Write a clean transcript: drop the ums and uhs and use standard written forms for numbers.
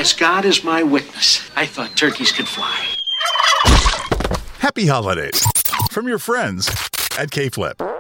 As God is my witness, I thought turkeys could fly. Happy holidays from your friends at K-Flip.